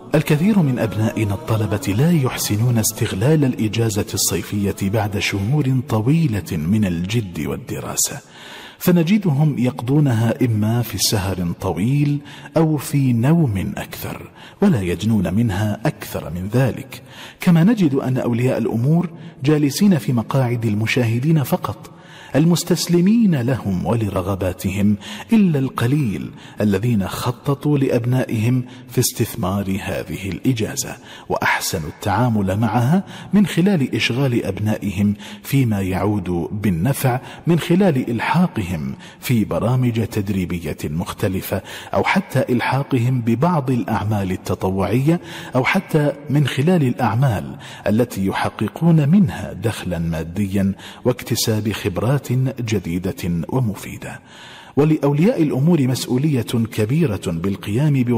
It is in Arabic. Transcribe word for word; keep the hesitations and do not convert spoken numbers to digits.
الكثير من أبنائنا الطلبة لا يحسنون استغلال الإجازة الصيفية بعد شهور طويلة من الجد والدراسة، فنجدهم يقضونها إما في سهر طويل أو في نوم أكثر، ولا يجنون منها أكثر من ذلك. كما نجد أن أولياء الأمور جالسين في مقاعد المشاهدين فقط، المستسلمين لهم ولرغباتهم، إلا القليل الذين خططوا لأبنائهم في استثمار هذه الإجازة، وأحسنوا التعامل معها من خلال إشغال أبنائهم فيما يعود بالنفع من خلال إلحاقهم في برامج تدريبية مختلفة، أو حتى إلحاقهم ببعض الأعمال التطوعية، أو حتى من خلال الأعمال التي يحققون منها دخلا ماديا واكتساب خبرات جديدة ومفيدة. ولأولياء الأمور مسؤولية كبيرة بالقيام